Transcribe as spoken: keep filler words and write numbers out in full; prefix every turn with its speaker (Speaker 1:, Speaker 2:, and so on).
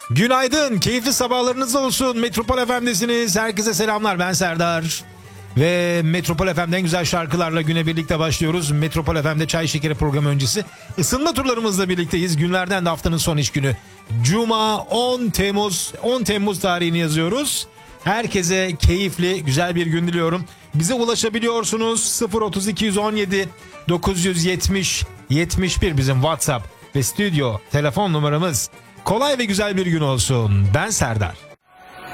Speaker 1: Günaydın, keyifli sabahlarınız olsun. Metropol F M'desiniz. Herkese selamlar, ben Serdar. Ve Metropol F M'den güzel şarkılarla güne birlikte başlıyoruz. Metropol F M'de Çay Şekeri programı öncesi ısınma turlarımızla birlikteyiz. Günlerden de haftanın son iş günü. Cuma on Temmuz, on Temmuz tarihini yazıyoruz. Herkese keyifli, güzel bir gün diliyorum. Bize ulaşabiliyorsunuz. sıfır otuz iki on yedi dokuz yüz yetmiş yetmiş bir bizim WhatsApp ve stüdyo telefon numaramız. Kolay ve güzel bir gün olsun. Ben Serdar.